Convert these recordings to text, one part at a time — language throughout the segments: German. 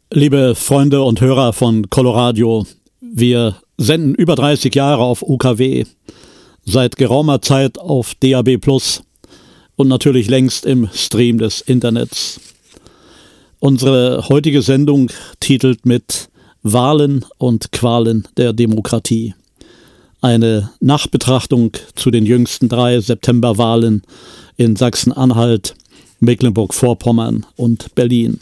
Liebe Freunde und Hörer von Coloradio, wir senden über 30 Jahre auf UKW, seit geraumer Zeit auf DAB+ und natürlich längst im Stream des Internets. Unsere heutige Sendung titelt mit Wahlen und Qualen der Demokratie. Eine Nachbetrachtung zu den jüngsten 3 Septemberwahlen in Sachsen-Anhalt, Mecklenburg-Vorpommern und Berlin.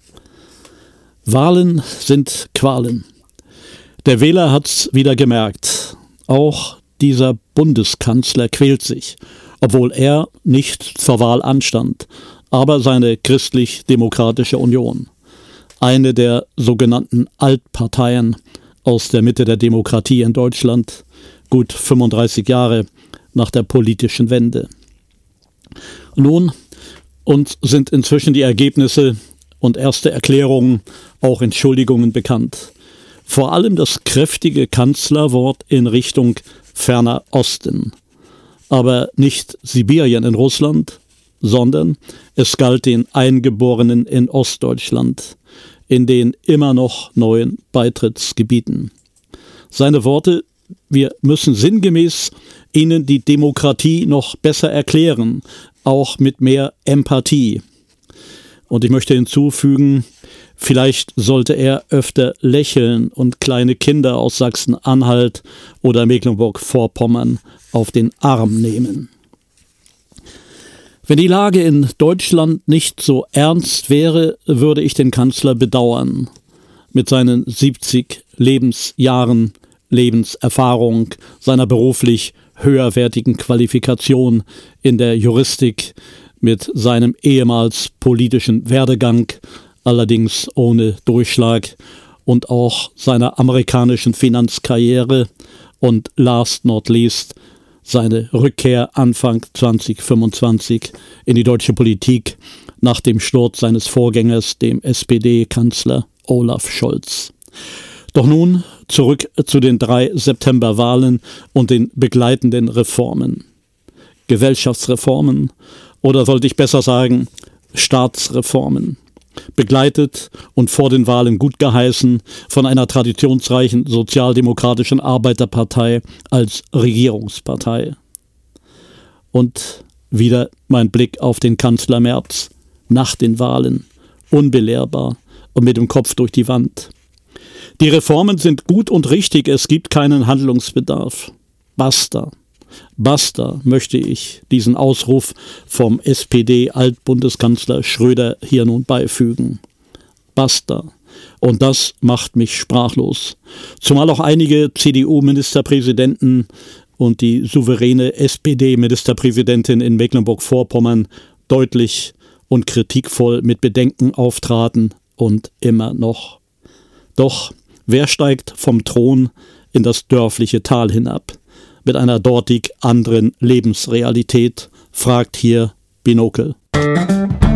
Wahlen sind Qualen. Der Wähler hat's wieder gemerkt. Auch dieser Bundeskanzler quält sich, obwohl er nicht zur Wahl anstand, aber seine Christlich-Demokratische Union, eine der sogenannten Altparteien aus der Mitte der Demokratie in Deutschland, gut 35 Jahre nach der politischen Wende. Nun, uns sind inzwischen die Ergebnisse und erste Erklärungen, auch Entschuldigungen bekannt. Vor allem das kräftige Kanzlerwort in Richtung Ferner Osten. Aber nicht Sibirien in Russland, sondern es galt den Eingeborenen in Ostdeutschland, in den immer noch neuen Beitrittsgebieten. Seine Worte: Wir müssen sinngemäß ihnen die Demokratie noch besser erklären, auch mit mehr Empathie. Und ich möchte hinzufügen, vielleicht sollte er öfter lächeln und kleine Kinder aus Sachsen-Anhalt oder Mecklenburg-Vorpommern auf den Arm nehmen. Wenn die Lage in Deutschland nicht so ernst wäre, würde ich den Kanzler bedauern. Mit seinen 70 Lebensjahren Lebenserfahrung, seiner beruflich höherwertigen Qualifikation in der Juristik, mit seinem ehemals politischen Werdegang, allerdings ohne Durchschlag, und auch seiner amerikanischen Finanzkarriere und last not least seine Rückkehr Anfang 2025 in die deutsche Politik nach dem Sturz seines Vorgängers, dem SPD-Kanzler Olaf Scholz. Doch nun zurück zu den 3 Septemberwahlen und den begleitenden Reformen. Gesellschaftsreformen, oder sollte ich besser sagen, Staatsreformen. Begleitet und vor den Wahlen gut geheißen von einer traditionsreichen sozialdemokratischen Arbeiterpartei als Regierungspartei. Und wieder mein Blick auf den Kanzler Merz nach den Wahlen, unbelehrbar und mit dem Kopf durch die Wand. Die Reformen sind gut und richtig, es gibt keinen Handlungsbedarf. Basta. Basta, möchte ich diesen Ausruf vom SPD-Altbundeskanzler Schröder hier nun beifügen. Basta. Und das macht mich sprachlos. Zumal auch einige CDU-Ministerpräsidenten und die souveräne SPD-Ministerpräsidentin in Mecklenburg-Vorpommern deutlich und kritikvoll mit Bedenken auftraten und immer noch. Doch wer steigt vom Thron in das dörfliche Tal hinab? Mit einer dortig anderen Lebensrealität, fragt hier Binokel.